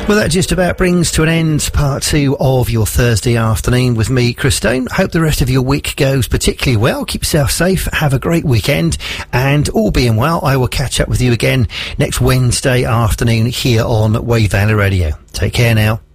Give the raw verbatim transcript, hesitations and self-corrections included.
Well, that just about brings to an end part two of your Thursday afternoon with me, Chris Stone. Hope the rest of your week goes particularly well. Keep yourself safe. Have a great weekend. And all being well, I will catch up with you again next Wednesday afternoon here on Wave Valley Radio. Take care now.